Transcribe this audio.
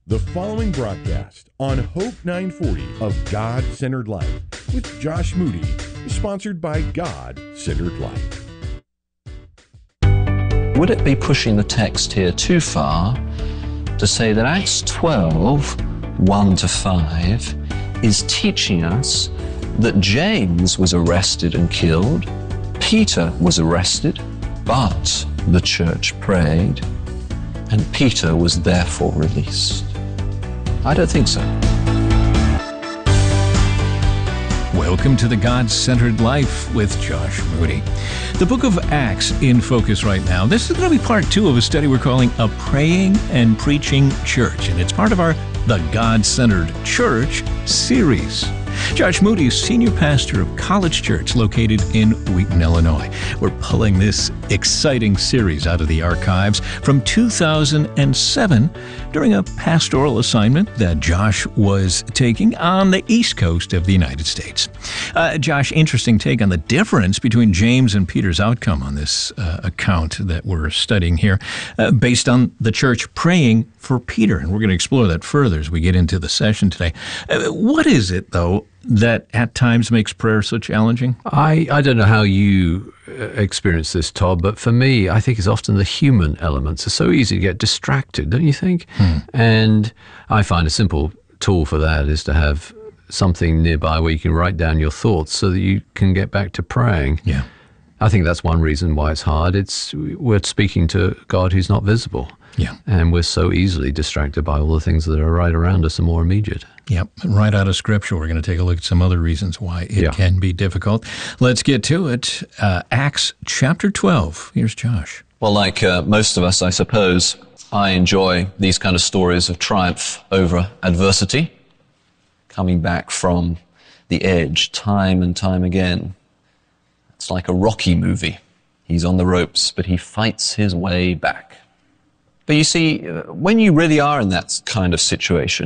The following broadcast on Hope 940 of God-Centered Life with Josh Moody is sponsored by God-Centered Life. Would it be pushing the text here too far to say that Acts 12, 1-5, is teaching us that James was arrested and killed, Peter was arrested, but the church prayed, and Peter was therefore released? I don't think so. Welcome to the God-Centered Life with Josh Moody. The book of Acts in focus right now. This is going to be part 2 of a study we're calling A Praying and Preaching Church, and it's part of our The God-Centered Church series. Josh Moody is senior pastor of College Church located in Wheaton, Illinois. We're pulling this exciting series out of the archives from 2007 during a pastoral assignment that Josh was taking on the East Coast of the United States. Josh, interesting take on the difference between James and Peter's outcome on this account that we're studying here, based on the church praying for Peter. And we're going to explore that further as we get into the session today. What is it, though, that at times makes prayer so challenging? I don't know how you experience this, Todd, but for me, I think it's often the human elements. It's so easy to get distracted, don't you think? And I find a simple tool for that is to have something nearby where you can write down your thoughts so that you can get back to praying. Yeah. I think that's one reason why it's hard. We're speaking to God who's not visible. Yeah. And we're so easily distracted by all the things that are right around us and more immediate. Yep, right out of Scripture. We're going to take a look at some other reasons why it can be difficult. Let's get to it. Acts chapter 12. Here's Josh. Well, like most of us, I suppose, I enjoy these kind of stories of triumph over adversity, coming back from the edge time and time again. It's like a Rocky movie. He's on the ropes, but he fights his way back. But you see, when you really are in that kind of situation,